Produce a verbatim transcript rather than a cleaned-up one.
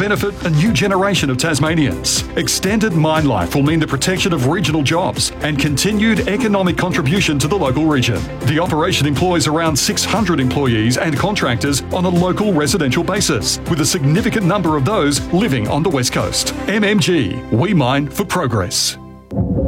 benefit a new generation of Tasmanians. Extended mine life will mean the protection of regional jobs and continued economic contribution to the local region. The operation employs around six hundred employees and contractors on a local residential basis, with a significant number of those living on the West Coast. M M G, we mine for progress.